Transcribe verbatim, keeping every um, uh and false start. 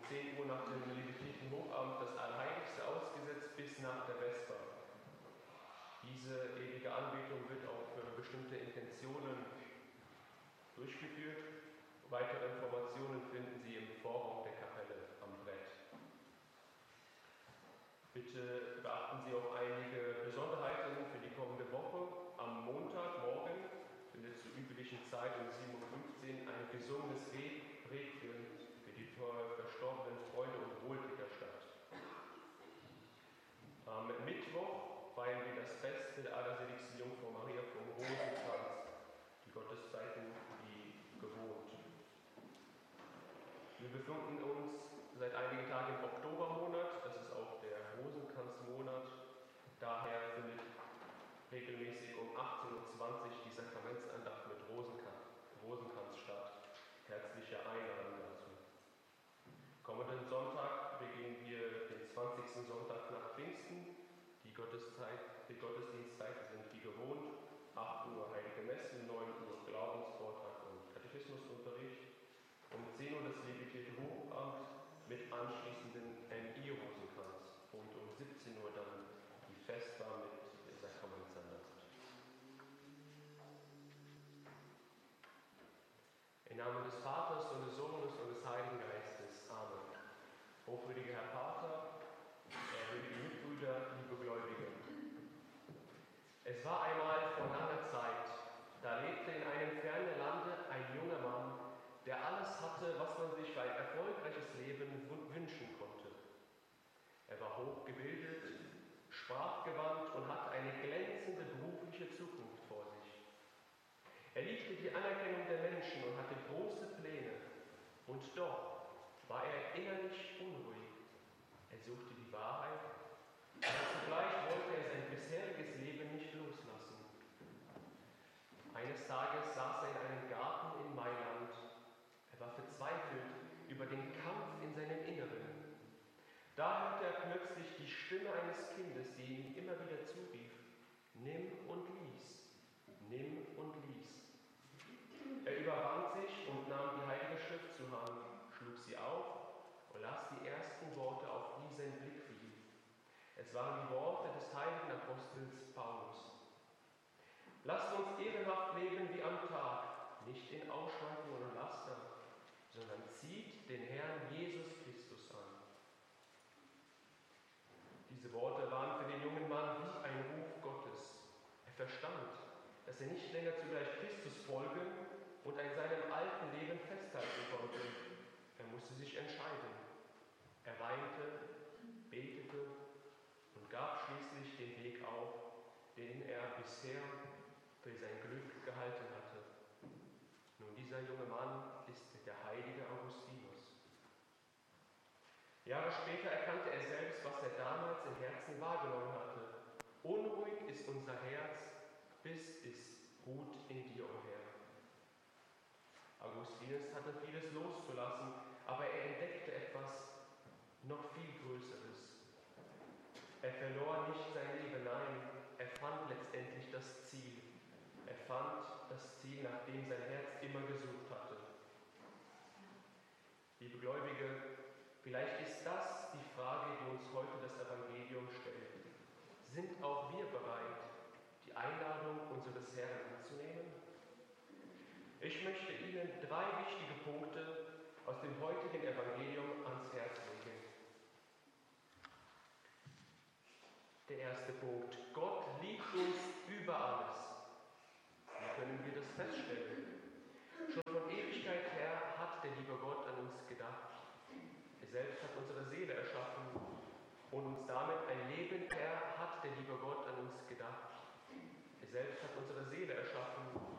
zehn Uhr nach dem legitimierten Hochamt das Allerheiligste ausgesetzt bis nach der Vesper. Diese ewige Anbetung wird auch für bestimmte Intentionen durchgeführt. Weitere Informationen finden Sie im Vorraum der Kapelle am Brett. Bitte beachten Sie auch einige Besonderheiten für die kommende Woche. Am Montagmorgen findet zur üblichen Zeit um sieben Uhr fünfzehn ein gesungenes Requiem für die verstorbenen Freunde und Wohltäter statt. Am Mittwoch feiern wir das Fest der allerseligsten Jungfrau Maria vom Rosenkranz, die Gotteszeiten wie gewohnt. Wir befinden uns seit einigen Tagen im Oktobermonat, das ist auch der Rosenkranzmonat. Daher findet regelmäßig um achtzehn Uhr zwanzig die Sakramentsandacht mit Rosenkranz, Rosenkranz statt. Herzliche Einladung dazu. Kommenden Sonntag beginnen wir den zwanzigsten Sonntag nach Pfingsten. Die, Gotteszeit, die Gottesdienstzeiten sind wie gewohnt. acht Uhr Heilige Messe, neun Uhr Glaubensvortrag und Katechismusunterricht. Um zehn Uhr das legitimierte Hochamt mit anschließendem M I-Rosenkranz und um siebzehn Uhr dann die Vesper mit Sakramentsandacht. Im Namen des Vaters und des Sohnes und des Heiligen Geistes. Amen. Hochwürdiger Herr Pater, ehrwürdige Mitbrüder, liebe Gläubige. Es war einmal vor langer Zeit, da lebte in einem fernen Lande ein junger Mann, der alles hatte, was man sich für ein erfolgreiches Leben wünschen konnte. Er war hochgebildet, sprachgewandt und hatte eine glänzende berufliche Zukunft vor sich. Er liebte die Anerkennung der Menschen und hatte große Pläne. Und doch war er innerlich unruhig. Er suchte die Wahrheit, aber zugleich wollte er sein bisheriges Leben nicht loslassen. Eines Tages saß er in einem Garten in Mailand. Er war verzweifelt über den Kampf in seinem Inneren. Da hörte er plötzlich die Stimme eines Kindes, die ihm immer wieder zurief: Nimm und lies, nimm und lies. Er überwand sich und nahm die Heilige Schrift zur Hand, schlug sie auf und las die ersten Worte, auf die sein Blick fiel. Es waren die Worte des heiligen Apostels Paulus. Lasst uns ehrenhaft leben wie am Tag, nicht in Ausschweifungen und Laster, sondern zieht den Herrn Jesus Christus an. Diese Worte waren für den jungen Mann wie ein Ruf Gottes. Er verstand, dass er nicht länger zugleich Christus folgen und an seinem alten Leben festhalten konnte. Er musste sich entscheiden. Er weinte, betete und gab schließlich den Weg auf, den er bisher für sein Glück gehalten hatte. Nun, dieser junge Mann ist der heilige Augustinus. Jahre später erkannte er selbst, was er damals im Herzen wahrgenommen hatte. Unruhig ist unser Herz, bis es ruht in dir, o Herr. Augustinus hatte vieles loszulassen, aber er entdeckte etwas noch viel Größeres. Er verlor nicht sein Leben, nein, er fand letztendlich das Ziel. Er fand das Ziel, nach dem sein Herz immer gesucht hatte. Liebe Gläubige, vielleicht ist das die Frage, die uns heute das Evangelium stellt. Sind auch wir bereit, die Einladung unseres Herrn anzunehmen? Ich möchte Ihnen drei wichtige Punkte aus dem heutigen Evangelium ans Herz legen. Der erste Punkt: Gott liebt uns über alles. Wie können wir das feststellen? Schon von Ewigkeit her hat der liebe Gott an uns gedacht. Er selbst hat unsere Seele erschaffen und uns damit ein Leben her hat der liebe Gott an uns gedacht. Er selbst hat unsere Seele erschaffen